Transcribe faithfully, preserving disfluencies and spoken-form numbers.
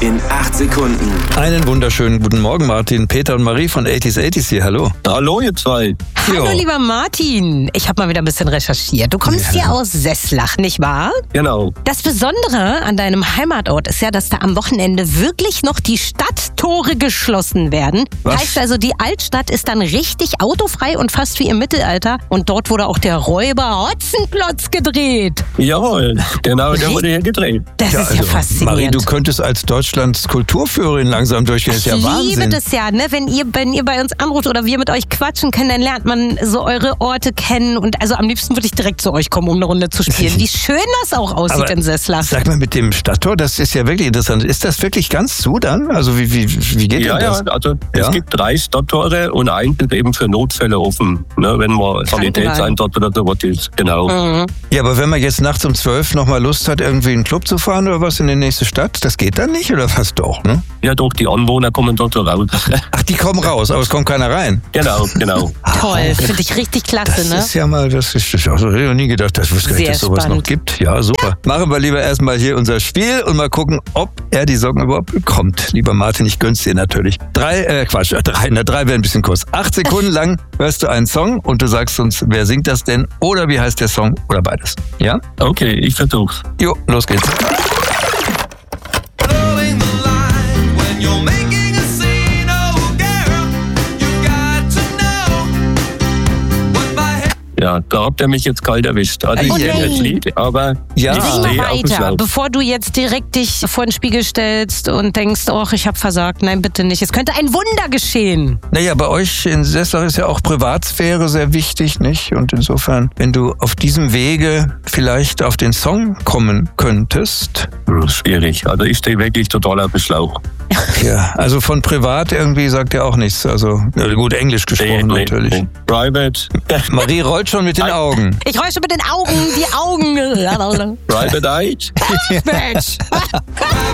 in acht Sekunden. Einen wunderschönen guten Morgen, Martin, Peter und Marie von achtziger achtzig hier. Hallo. Hallo, ihr zwei. Hallo, Jo. lieber Martin. Ich habe mal wieder ein bisschen recherchiert. Du kommst Ja. hier aus Seslach, nicht wahr? Genau. Das Besondere an deinem Heimatort ist ja, dass da am Wochenende wirklich noch die Stadttore geschlossen werden. Was? Heißt also, die Altstadt ist dann richtig autofrei und fast wie im Mittelalter. Und dort wurde auch der Räuber Hotzenplotz gedreht. Jawohl, genau, der wurde hier gedreht. Das ist ja faszinierend. Marie, du könntest als Deutschlands Kulturführerin langsam durchgehen. Das ist ja Ich liebe Wahnsinn. das ja, ne? Wenn ihr, wenn ihr bei uns anruft oder wir mit euch quatschen können, dann lernt man so eure Orte kennen. Und also am liebsten würde ich direkt zu euch kommen, um eine Runde zu spielen. Wie schön das auch aussieht Aber in Seslach. Sag mal, mit dem Stadttor, das ist ja wirklich interessant. Ist das wirklich ganz zu dann? Also wie, wie, wie geht Ja, denn ja, das? also Ja? es gibt drei Stadttore und eins ist eben für Notfälle offen, ne, wenn man Sanitätseinsatz oder so was ist. Genau. Mhm. Ja, aber wenn man jetzt nachts um zwölf nochmal Lust hat, irgendwie in einen Club zu fahren oder was in die nächste Stadt, das geht dann nicht oder fast doch, ne? Ja, doch, die Anwohner kommen dort raus. Ach, die kommen raus, aber es kommt keiner rein. genau, genau. Toll, finde ich richtig klasse, Das ne? ist ja mal, das ist, ich habe noch nie gedacht, dass es Sehr sowas noch spannend. gibt. Ja, super. Machen wir lieber erstmal hier unser Spiel und mal gucken, ob er die Socken überhaupt bekommt. Lieber Martin, ich gönn's dir natürlich. Drei, äh, Quatsch, äh, drei, na, drei wäre ein bisschen kurz. Acht Sekunden lang hörst du einen Song und du sagst uns, wer singt das denn oder wie heißt der Song oder beides. Ja? Okay, ich versuch's. Jo, los geht's. Blowing the line when you're making a scene, oh girl, you got to know what my head. Ja, da habt ihr mich jetzt kalt erwischt. Also ich Oh kenne nein. das Lied, aber Ja. ich Sing stehe mal auf dem weiter, Schlauch. bevor du jetzt direkt dich vor den Spiegel stellst und denkst, oh, ich habe versagt. Nein, bitte nicht. Es könnte ein Wunder geschehen. Naja, bei euch in Seslach ist ja auch Privatsphäre sehr wichtig, nicht? Und insofern, wenn du auf diesem Wege vielleicht auf den Song kommen könntest. Hm, schwierig. Also ich stehe wirklich total auf dem Schlauch. Ja, also von privat irgendwie sagt er auch nichts. Also ja, gut, Englisch gesprochen natürlich. nee. Private. Marie rollt schon mit den Augen. Ich räusche mit den Augen, die Augen. Private Eye. Mensch.